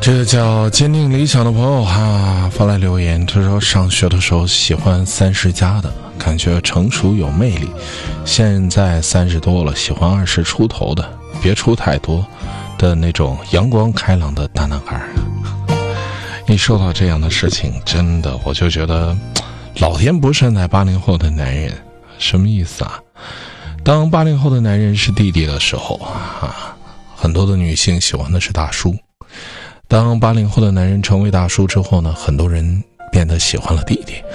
这个叫坚定理想的朋友发来留言，他说上学的时候喜欢30加的，感觉成熟有魅力，现在30多了，喜欢20出头的，别出太多的那种阳光开朗的大男孩。一说到这样的事情，真的我就觉得老天不善待80后的男人。什么意思啊？当80后的男人是弟弟的时候很多的女性喜欢的是大叔。当80后的男人成为大叔之后呢，很多人变得喜欢了弟弟。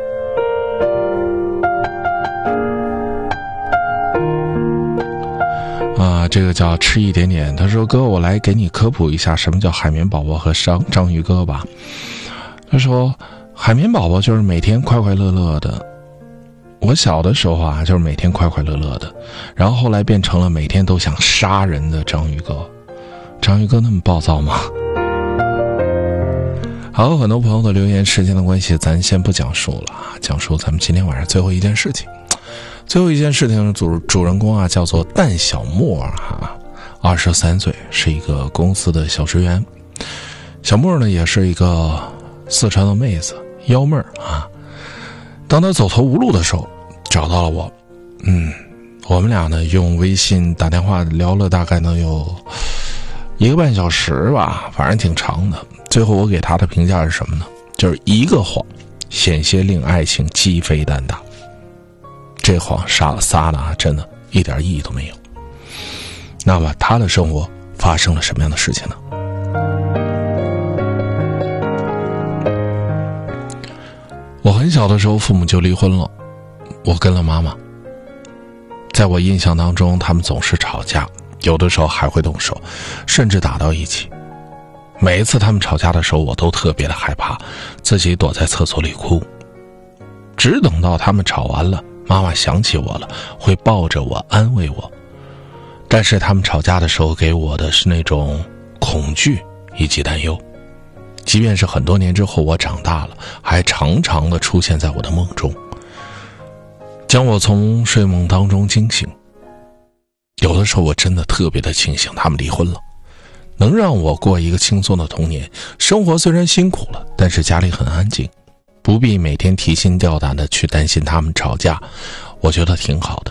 这个叫吃一点点，他说哥，我来给你科普一下什么叫海绵宝宝和章鱼哥吧。他说海绵宝宝就是每天快快乐乐的，我小的时候就是每天快快乐乐的，然后后来变成了每天都想杀人的章鱼哥。章鱼哥那么暴躁吗？好，很多朋友的留言，时间的关系咱先不讲述了讲述咱们今天晚上最后一件事情。最后一件事情，主人公叫做蛋小沫23岁，是一个公司的小职员。小沫呢也是一个四川的妹子，幺妹儿当他走投无路的时候找到了我，我们俩呢用微信打电话聊了大概能有1个半小时吧，反正挺长的。最后我给他的评价是什么呢？就是一个谎险些令爱情鸡飞蛋打。这谎撒的真的一点意义都没有。那么他的生活发生了什么样的事情呢？我很小的时候父母就离婚了，我跟了妈妈。在我印象当中，他们总是吵架，有的时候还会动手，甚至打到一起。每一次他们吵架的时候，我都特别的害怕，自己躲在厕所里哭。只等到他们吵完了，妈妈想起我了，会抱着我安慰我。但是他们吵架的时候给我的是那种恐惧以及担忧，即便是很多年之后我长大了，还常常的出现在我的梦中，将我从睡梦当中惊醒。有的时候我真的特别的庆幸他们离婚了，能让我过一个轻松的童年。生活虽然辛苦了，但是家里很安静，不必每天提心吊胆的去担心他们吵架，我觉得挺好的。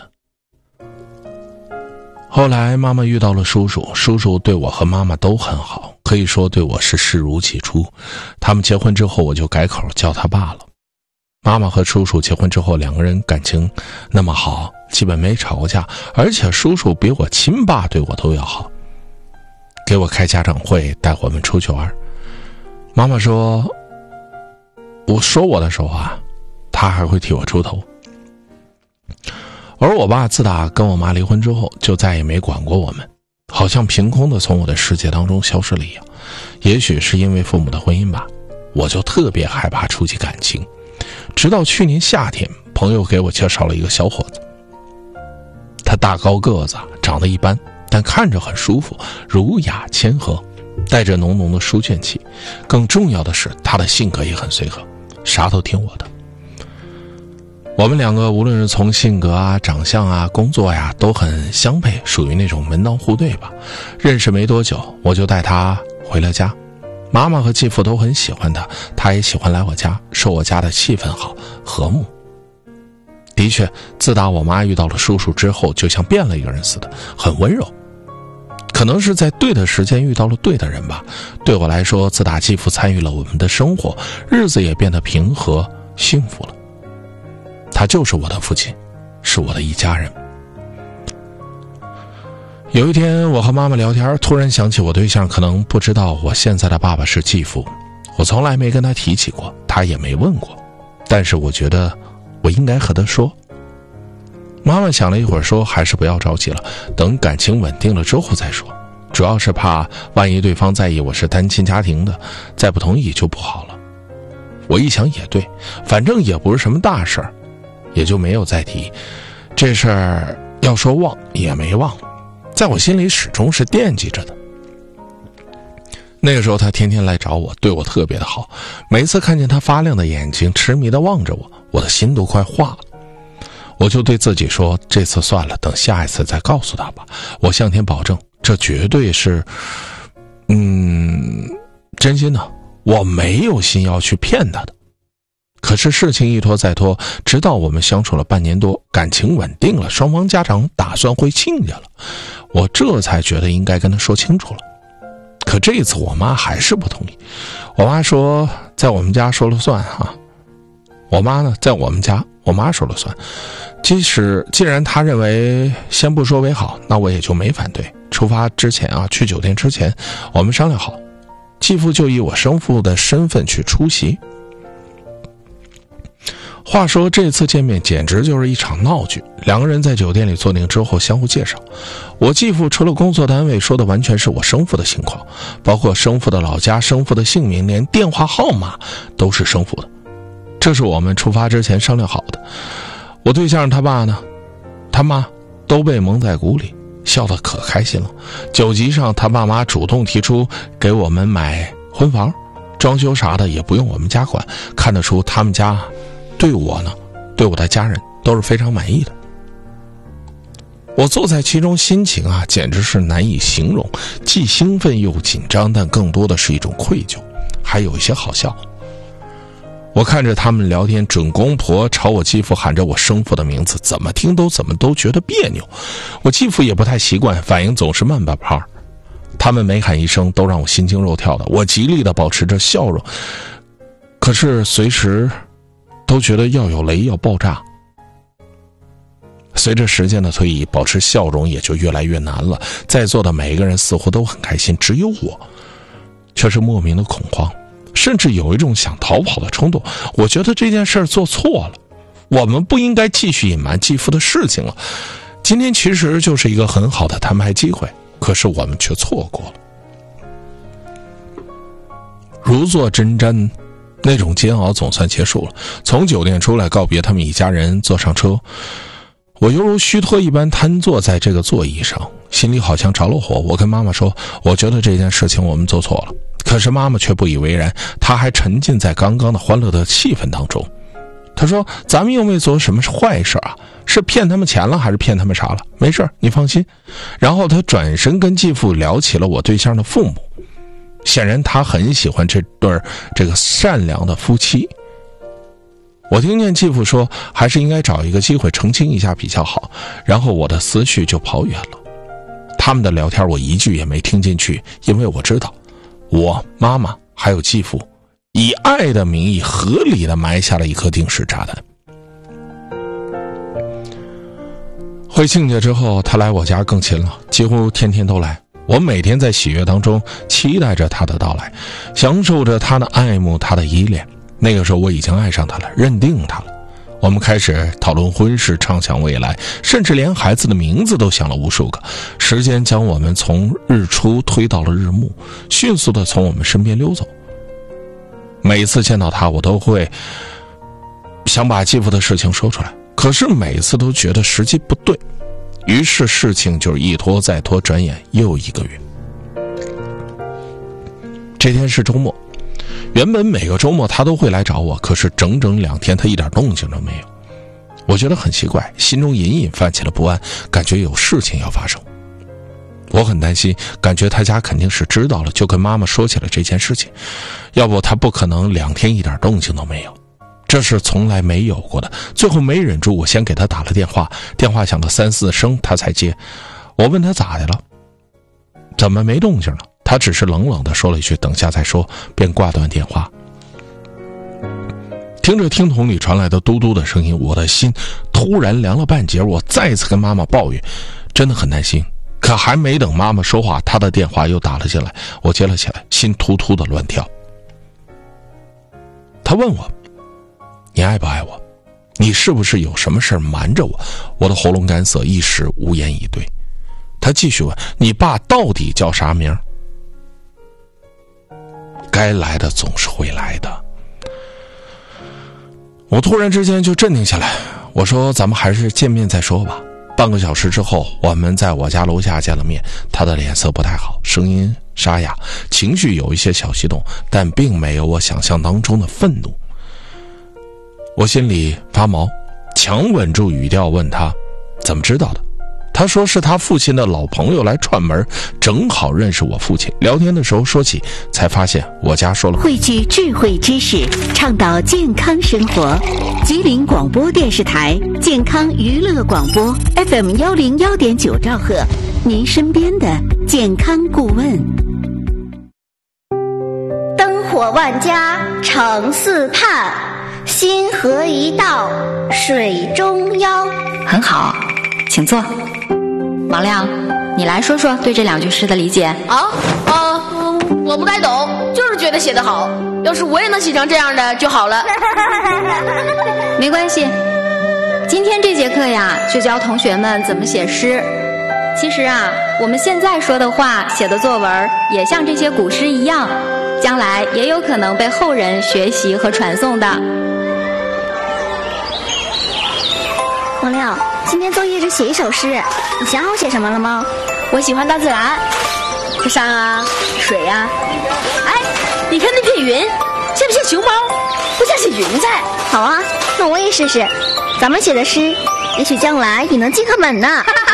后来妈妈遇到了叔叔，叔叔对我和妈妈都很好，可以说对我是视如己出。他们结婚之后，我就改口叫他爸了。妈妈和叔叔结婚之后，两个人感情那么好，基本没吵过架，而且叔叔比我亲爸对我都要好，给我开家长会，带我们出去玩。妈妈说，我说我的时候他还会替我出头。而我爸自打跟我妈离婚之后，就再也没管过我们，好像凭空的从我的世界当中消失了一样。也许是因为父母的婚姻吧，我就特别害怕触及感情。直到去年夏天，朋友给我介绍了一个小伙子，他大高个子，长得一般，但看着很舒服，儒雅谦和，带着浓浓的书卷气。更重要的是，他的性格也很随和，啥都听我的。我们两个无论是从性格长相工作都很相配，属于那种门当户对吧。认识没多久，我就带他回了家。妈妈和继父都很喜欢他，他也喜欢来我家，说我家的气氛好，和睦。的确，自打我妈遇到了叔叔之后，就像变了一个人似的，很温柔。可能是在对的时间遇到了对的人吧。对我来说，自打继父参与了我们的生活，日子也变得平和幸福了。他就是我的父亲，是我的一家人。有一天我和妈妈聊天，突然想起我对象可能不知道我现在的爸爸是继父，我从来没跟他提起过，他也没问过，但是我觉得我应该和他说。妈妈想了一会儿说，还是不要着急了，等感情稳定了之后再说，主要是怕万一对方在意我是单亲家庭的，再不同意就不好了。我一想也对，反正也不是什么大事儿，也就没有再提。这事儿要说忘也没忘，在我心里始终是惦记着的。那个时候他天天来找我，对我特别的好，每次看见他发亮的眼睛痴迷地望着我，我的心都快化了。我就对自己说，这次算了，等下一次再告诉他吧。我向天保证，这绝对是真心的，我没有心要去骗他的。可是事情一拖再拖，直到我们相处了半年多，感情稳定了，双方家长打算回亲家了，我这才觉得应该跟他说清楚了。可这次我妈还是不同意，我妈说在我们家说了算啊。我妈呢，在我们家我妈说了算，既然她认为先不说为好，那我也就没反对。出发之前啊，去酒店之前我们商量好，继父就以我生父的身份去出席。话说这次见面简直就是一场闹剧，两个人在酒店里坐定之后相互介绍，我继父除了工作单位说的完全是我生父的情况，包括生父的老家、生父的姓名，连电话号码都是生父的。这是我们出发之前商量好的。我对象他爸呢，他妈都被蒙在鼓里，笑得可开心了。酒局上他爸妈主动提出给我们买婚房，装修啥的也不用我们家管，看得出他们家对我呢，对我的家人都是非常满意的。我坐在其中，心情啊简直是难以形容，既兴奋又紧张，但更多的是一种愧疚，还有一些好笑。我看着他们聊天，准公婆朝我继父喊着我生父的名字，怎么听都觉得别扭。我继父也不太习惯，反应总是慢半拍。他们每喊一声都让我心惊肉跳的，我极力地保持着笑容，可是随时都觉得要有雷要爆炸。随着时间的推移，保持笑容也就越来越难了。在座的每一个人似乎都很开心，只有我却是莫名的恐慌，甚至有一种想逃跑的冲动。我觉得这件事做错了，我们不应该继续隐瞒继父的事情了。今天其实就是一个很好的摊牌机会，可是我们却错过了。如坐针毡，那种煎熬总算结束了。从酒店出来告别他们一家人，坐上车，我犹如虚脱一般瘫坐在这个座椅上，心里好像着了火。我跟妈妈说，我觉得这件事情我们做错了。可是妈妈却不以为然，她还沉浸在刚刚的欢乐的气氛当中。她说，咱们又没做什么坏事啊，是骗他们钱了还是骗他们啥了？没事，你放心。然后她转身跟继父聊起了我对象的父母，显然她很喜欢这个善良的夫妻。我听见继父说，还是应该找一个机会澄清一下比较好，然后我的思绪就跑远了。他们的聊天我一句也没听进去，因为我知道我妈妈还有继父以爱的名义合理的埋下了一颗定时炸弹。回亲家之后，他来我家更勤了，几乎天天都来。我每天在喜悦当中期待着他的到来，享受着他的爱慕，他的依恋。那个时候我已经爱上他了，认定他了。我们开始讨论婚事，畅想未来，甚至连孩子的名字都想了无数个。时间将我们从日出推到了日暮，迅速地从我们身边溜走。每次见到他，我都会想把继父的事情说出来，可是每次都觉得时机不对，于是事情就是一拖再拖，转眼又一个月。这天是周末，原本每个周末他都会来找我，可是整整2天他一点动静都没有。我觉得很奇怪，心中隐隐泛起了不安，感觉有事情要发生。我很担心，感觉他家肯定是知道了，就跟妈妈说起了这件事情。要不他不可能2天一点动静都没有，这是从来没有过的。最后没忍住，我先给他打了电话，电话响了3、4声他才接。我问他咋的了，怎么没动静了？他只是冷冷地说了一句等下再说，便挂断电话。听着听筒里传来的嘟嘟的声音，我的心突然凉了半截。我再次跟妈妈抱怨，真的很担心。可还没等妈妈说话，她的电话又打了进来，我接了起来，心突突的乱跳。她问我，你爱不爱我？你是不是有什么事瞒着我？我的喉咙干涩，一时无言以对。她继续问，你爸到底叫啥名？该来的总是会来的。我突然之间就镇定下来，我说咱们还是见面再说吧。半个小时之后，我们在我家楼下见了面。他的脸色不太好，声音沙哑，情绪有一些小激动，但并没有我想象当中的愤怒。我心里发毛，强稳住语调问他，怎么知道的？ 他说是他父亲的老朋友来串门，正好认识我父亲。聊天的时候说起，才发现我家说了汇聚智慧知识，倡导健康生活。吉林广播电视台健康娱乐广播 FM 101.9兆赫，您身边的健康顾问。 灯火万家城四畔，星河一道水中央。 很好，请坐。王亮，你来说说对这2句诗的理解。 我不太懂，就是觉得写得好，要是我也能写成这样的就好了。 没关系，今天这节课呀，就教同学们怎么写诗。其实啊，我们现在说的话、写的作文，也像这些古诗一样，将来也有可能被后人学习和传颂的。 王亮，今天作业是写一首诗，你想好写什么了吗？ 我喜欢大自然，山啊，水啊。哎，你看那片云，像不像熊猫？不像是云彩。 好啊，那我也试试。咱们写的诗，也许将来也能进课本呢。